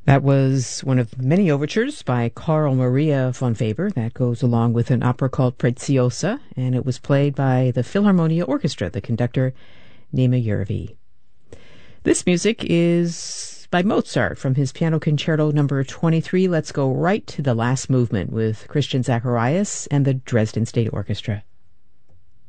That was one of many overtures by Carl Maria von Weber that goes along with an opera called Preziosa, and it was played by the Philharmonia Orchestra, the conductor Nema Järvi. This music is by Mozart from his Piano Concerto number 23. Let's go right to the last movement with Christian Zacharias and the Dresden State Orchestra.